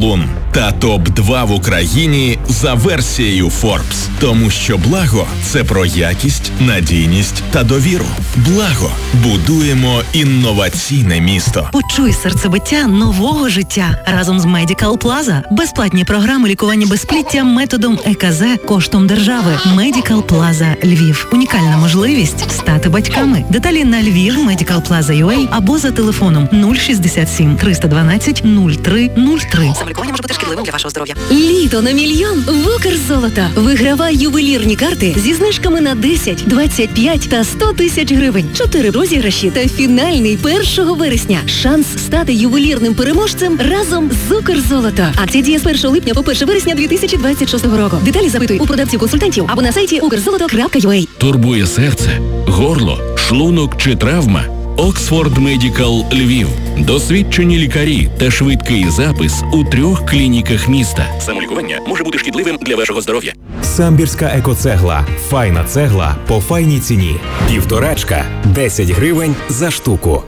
салун та топ-2 в Україні за версією Forbes. Тому що Благо – це про якість, надійність та довіру. Благо. Будуємо інноваційне місто. Почуй серцебиття нового життя разом з Medical Plaza. Безплатні програми лікування безпліття методом ЕКЗ коштом держави. Medical Plaza Львів. Унікальна можливість стати батьками. Деталі на Львів Medical Plaza UA або за телефоном 067 312 0303. Самолікування може бути шкідливим для вашого здоров'я. Літо на мільйон в Укрзолото. Вигравай ювелірні карти зі знижками на 10, 25 та 100 тисяч гривень. 4 розіграші та фінальний 1 вересня. Шанс стати ювелірним переможцем разом з Укрзолото. Акція діє з 1 липня по 1 вересня 2026 року. Деталі запитуй у продавців-консультантів або на сайті ukrzoloto.ua. Турбує серце, горло, шлунок чи травма? Оксфорд Медикал Львів. Досвідчені лікарі та швидкий запис у 3 клініках міста. Самолікування може бути шкідливим для вашого здоров'я. Самбірська екоцегла. Файна цегла по файній ціні. 1,5 – 10 гривень за штуку.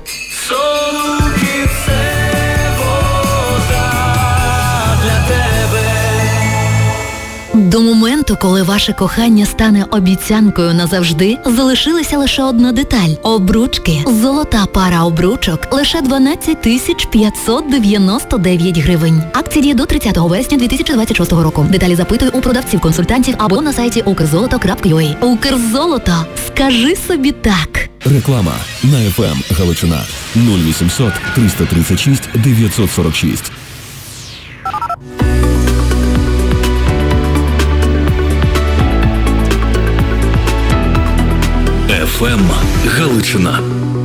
До моменту, коли ваше кохання стане обіцянкою назавжди, залишилася лише одна деталь – обручки. Золота пара обручок – лише 12 599 гривень. Акція діє до 30 вересня 2026 року. Деталі запитуй у продавців-консультантів або на сайті ukrzoloto.ua. Укрзолото. Скажи собі так. Реклама на FM Галичина 0800 336 946. ФМ Галичина.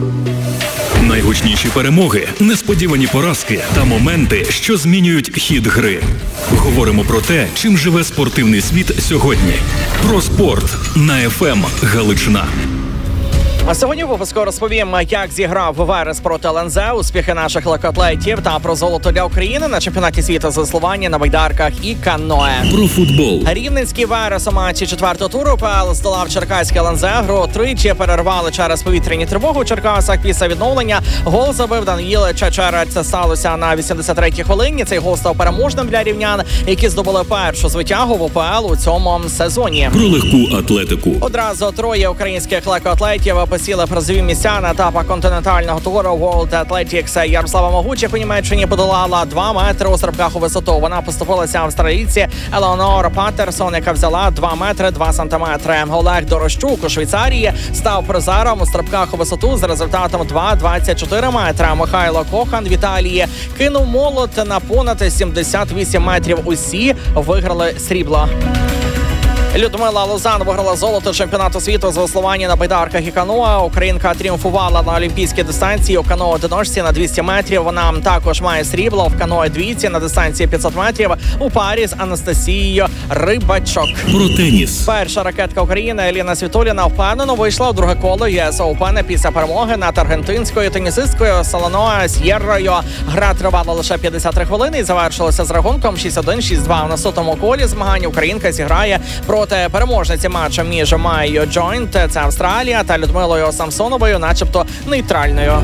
Найгучніші перемоги, несподівані поразки та моменти, що змінюють хід гри. Говоримо про те, чим живе спортивний світ сьогодні. Про спорт на ФМ Галичина. А сьогодні в випуску розповім, як зіграв Верес проти ЛНЗ, успіхи наших легкоатлетів та про золото для України на чемпіонаті світу з веслування на байдарках і каное. Про футбол. Рівненський Верес у матчі 4-го туру ПЛ здолав черкаське ЛНЗ. Гру тричі перервали через повітряні тривоги у Черкасах. Після відновлення гол забив Даніїл Чачера. Це сталося на 83-й хвилині. Цей гол став переможним для рівнян, які здобули першу звитягу в УПЛ у цьому сезоні. Про легку атлетику. Одразу 3 українських легкоатлетів посіли призові місця на етапах континентального туру World Athletics. Ярослава Могучих у Німеччині подолала 2 метри у стрибках у висоту. Вона поступилася австралійці Елеонор Паттерсон, яка взяла 2 метри 2 сантиметри. Олег Дорощук у Швейцарії став призером у стрибках у висоту з результатом 2,24 метра. Михайло Кохан в Італії кинув молот на понад 78 метрів. Усі виграли срібло. Людмила Лозан виграла золото чемпіонату світу з веслування на байдарках і каноа. Українка тріумфувала на олімпійській дистанції у каноа-одиночці на 200 метрів. Вона також має срібло в каноа-двійці на дистанції 500 метрів у парі з Анастасією Рибачок. Про теніс. Перша ракетка України Еліна Світоліна впевнено вийшла у друге коло ЄС Оупен після перемоги над аргентинською тенісисткою Солано С'єррою. Гра тривала лише 53 хвилини і завершилася з рахунком 6-1, 6-2. В наступному колі змагань українка зіграє проти переможниці матчу між Майєю Джойнт, це Австралія, та Людмилою Самсоновою, начебто нейтральною.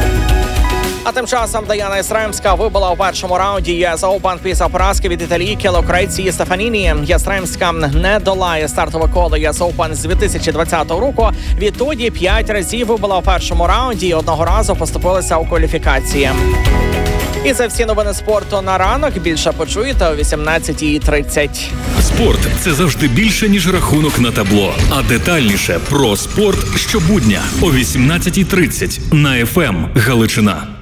А тим часом Даяна Єстремська вибула у першому раунді ЄС Оупен після поразки від італійки Лукреції Стефаніні. Єстремська не долає стартове коло ЄС Оупен з 2020 року. Відтоді 5 разів вибула у першому раунді і одного разу поступилася у кваліфікації. І це всі новини спорту на ранок. Більше почуєте о 18:30. Спорт – це завжди більше, ніж рахунок на табло. А детальніше про спорт щобудня о 18:30 на ФМ Галичина.